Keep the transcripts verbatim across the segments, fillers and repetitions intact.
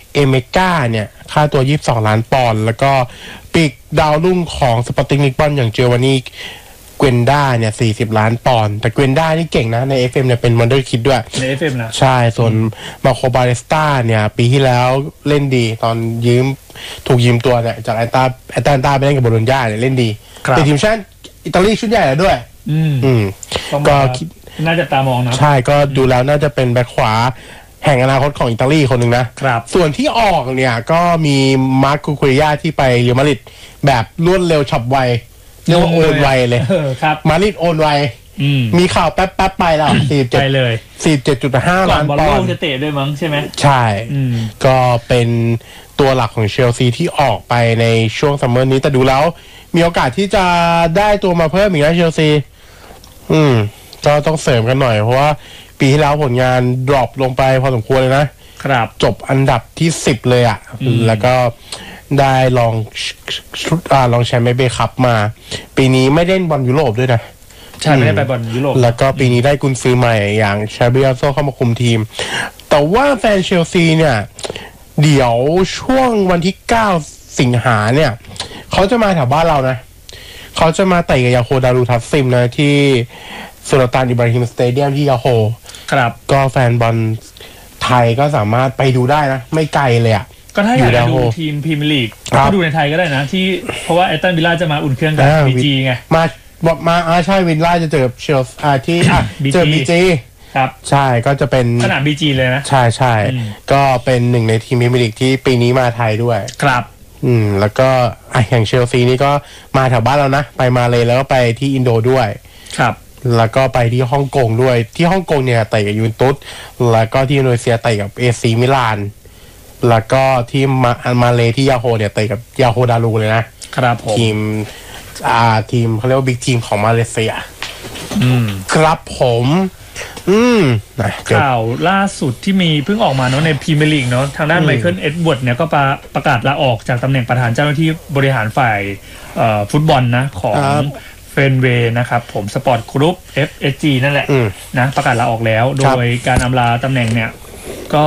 เอเมกาเนี่ยค่าตัวยี่สิบสองล้านปอนด์แล้วก็ปีกดาวรุ่งของสปอร์ติ้งลิสบอนอย่างเจวานี่เกวนด้าเนี่ยสี่สิบล้านปอนด์แต่เกวนด้านี่เก่งนะใน เอฟ เอ็ม เนี่ยเป็นวันเดอร์คิดด้วยใน เอฟ เอ็ม นะใช่ส่วนมาโคบาเลสตาเนี่ยปีที่แล้วเล่นดีตอนยืมถูกยืมตัวเนี่ยจากแอตตาแอตแลนตาไปเล่นกับโบโลญญาเนี่ยเล่นดีแต่ทีมชาติอิตาลีชุดใหญ่แล้วด้วยอืมอืมก็น่าจะตามองนะใช่ก็ดูแล้วน่าจะเป็นแบ็คขวาแห่งอนาคตของอิตาลีคนหนึ่งนะครับส่วนที่ออกเนี่ยก็มีมาร์คคูคูริยาที่ไปเรอัลมาดริดแบบรวดเร็วฉับไวเรียกว่าโอนไวเลยมาดริดโอนไวมีข่าวแป๊บแป๊บไปแล้วสี่สิบเจ็ดไปเลยสี่สิบเจ็ดจุดห้าล้านปอนด์จะเตะด้วยมั้งใช่ไหมใช่ก็เป็นตัวหลักของเชลซีที่ออกไปในช่วงซัมเมอร์นี้แต่ดูแล้วมีโอกาสที่จะได้ตัวมาเพิ่มอีกนะเชลซีอืมก็ต้องเสริมกันหน่อยเพราะว่าปีที่แล้วผลงานดรอปลงไปพอสมควรเลยนะครับจบอันดับที่สิบเลยอ่ะแล้วก็ได้ลองอ่าลองแชมป์เอฟเอคัพมาปีนี้ไม่เล่นบอลยุโรปด้วยนะใช่ไม่ได้ไปบอลยุโรปแล้วก็ปีนี้ได้กุนซือใหม่อย่างชาบิอาโซเข้ามาคุมทีมแต่ว่าแฟนเชลซีเนี่ยเดี๋ยวช่วงวันที่เก้าสิงหาเนี่ยเขาจะมาแถวบ้านเรานะเขาจะมาเตะกับยาโฮดารูทัสซิมนะที่สุลต่านอิบราฮิมสเตเดียมที่ยาโฮครับก็แฟนบอลไทยก็สามารถไปดูได้นะไม่ไกลเลยอ่ะก็ถ้าอยากดูทีมพรีเมียร์ลีกก็ดูในไทยก็ได้นะที่เพราะว่าแอตตันวิลล่าจะมาอุ่นเครื่องกับ บี จี ไงมาบอกมาอ่าใช่วิลล่าจะเจอเชลอ่าที่เจอ บี จีครับใช่ก็จะเป็นสนาม บี จี เลยนะใช่ใช่ก็เป็นหนึ่งในทีมพรีเมียร์ลีกที่ปีนี้มาไทยด้วยครับอืมแล้วก็อ่ะอย่างเชลซีนี่ก็มาแถวบ้านเรานะไปมาเลยแล้วก็ไปที่อินโดด้วยครับแล้วก็ไปที่ฮ่องกงด้วยที่ฮ่องกงเนี่ยเตะกับยูเวนตุสแล้วก็ที่อินโดนีเซียเตะกับเอซีมิลานแล้วก็ที่มามาเลที่ยาโฮเนี่ยเตะกับยาโฮดารูเลยนะครับผมทีมอ่าทีมเขาเรียกว่าบิ๊กทีมของมาเลเซียอืมครับผมอืมข่าวล่าสุดที่มีเพิ่งออกมาเนาะในพรีเมียร์ลีกเนาะทางด้านไมเคิลเอ็ดเวิร์ดเนี่ยก็ประประกาศลาออกจากตำแหน่งประธานเจ้าหน้าที่บริหารฝ่ายเอ่อฟุตบอลนะของเฟนเวย์นะครับผมสปอร์ตกรุ๊ป เอฟ เอส จี นั่นแหละนะประกาศลาออกแล้วโดยการอำลาตำแหน่งเนี่ยก็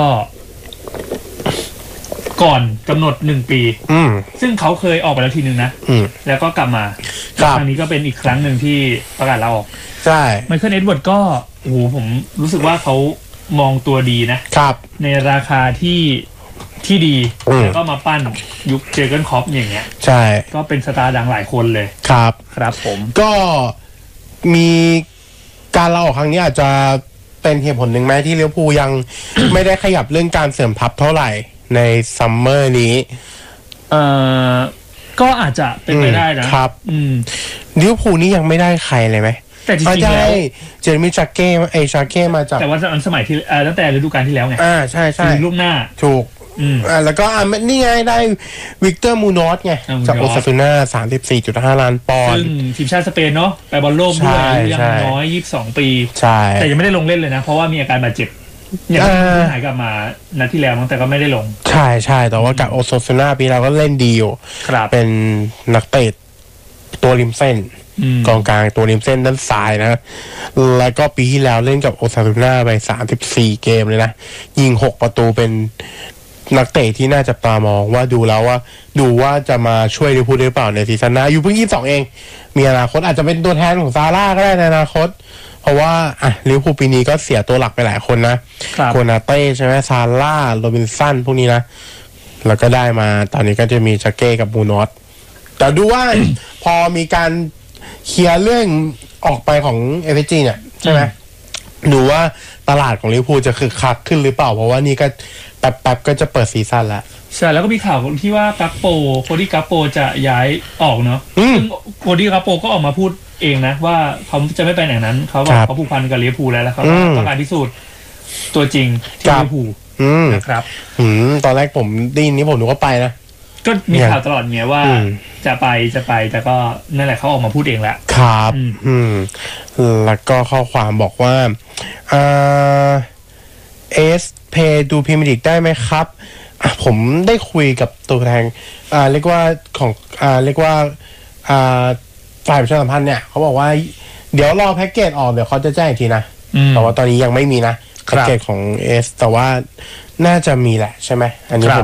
ก่อนกำหนดหนึ่งปีซึ่งเขาเคยออกไปแล้วทีนึงนะแล้วก็กลับมาครั้งนี้ก็เป็นอีกครั้งหนึ่งที่ประกาศลาออกใช่ไมเคิลเอ็ดเวิร์ดก็โอ้โหผมรู้สึกว่าเขามองตัวดีนะครับในราคาที่ที่ดีแล้วก็มาปั้นยุคเจอร์เกนคล็อปอย่างเงี้ยใช่ก็เป็นสตาร์ดังหลายคนเลยครับครับผมก็มีการลาออกครั้งนี้อาจจะเป็นเหตุผลหนึ่งไหมที่ลิเวอร์พูลยัง ไม่ได้ขยับเรื่องการเสริมทัพเท่าไหร่ในซัมเมอร์นี้เอ่อก็อาจจะเป็นไปได้นะครับอืมลิเวอร์พูลนี่ยังไม่ได้ใครเลยไหมแต่จริงๆแล้วเจอร์มี่จากเก้ไอชาเก้มาจากแต่ว่าตอนสมัยที่เอ่อตั้งแต่ฤดูกาลที่แล้วไงอ่าใช่ใช่ลูกหน้าถูกอืมอ่าแล้วก็อ่านี่ไงได้วิกเตอร์มูนอสไงจากโอซาซูน่า สามสิบสี่จุดห้า ล้านปอนด์ซึ่งทีมชาติสเปนเนาะไปบอลโลกด้วยอายุยังน้อยยี่สิบสองปีใช่แต่ยังไม่ได้ลงเล่นเลยนะเพราะว่ามีอาการบาดเจ็บอย่างที่หายกลับมานัดที่แล้วแต่ก็ไม่ได้ลงใช่ใช่แต่ว่ากับโอซาซูน่าปีเราก็เล่นดีอยู่เป็นนักเตะตัวริมเส้นกองกลางตัวริมเส้นด้านซ้ายนะแล้วก็ปีที่แล้วเล่นกับโอซาซูน่าไปสามสิบสี่เกมเลยนะยิงหกประตูเป็นนักเตะที่น่าจะตามองว่าดูแล้วว่าดูว่าจะมาช่วยลิเวอร์พูลได้หรือเปล่าในซีซั่นหน้าอยู่เพิ่งยี่สิบสองเองมีอนาคตอาจจะเป็นตัวแทนของซาร่าก็ได้ในอนาคตเพราะว่าอ่ะลิเวอร์พูลปีนี้ก็เสียตัวหลักไปหลายคนนะโคนาเต้ใช่ไหมซาร่าโรบินสันพวกนี้นะแล้วก็ได้มาตอนนี้ก็จะมีจาเก้กับมูนอสแต่ดูว่า พอมีการเคลียร์เรื่องออกไปของ เอฟ เอส จี เนี่ยใช่ไหมดูว่าตลาดของลิเวอร์พูลจะคึกคักขึ้นหรือเปล่าเพราะว่านี่ก็แป๊บๆก็จะเปิดซีซั่นแล้วใช่แล้วก็มีข่าวที่ว่ากัปโปโคดี้กัปโปจะย้ายออกเนาะซึ่งโคดี้กัปโปก็ออกมาพูดเองนะว่าเขาจะไม่ไปไหนนั้นเขาบอกเขาผูกพันกับลิเวอร์พูลแล้วแล้วเขาต้องการพิสูจน์ตัวจริงที่ลิเวอร์พูลนะครับตอนแรกผมได้ยินนี้ผมนึกว่าไปนะก็มีข่าวตลอดเนี้ยว่าจะไปจะไปแต่ก็นั่นแหละเขาออกมาพูดเองแล้วครับอืมแล้วก็ข้อความบอกว่าเอเอสเพย์ดูพรีเมียร์ลีกได้ไหมครับผมได้คุยกับตัวแทนอ่าเรียกว่าของอ่าเรียกว่าอ่าฝ่ายประชาสัมพันธ์เนี่ยเขาบอกว่าเดี๋ยวรอแพ็กเกจออกเดี๋ยวเขาจะแจ้งอีกทีนะแต่ว่าตอนนี้ยังไม่มีนะแพ็กเกจของเอสแต่ว่าน่าจะมีแหละใช่ไหมอันนี้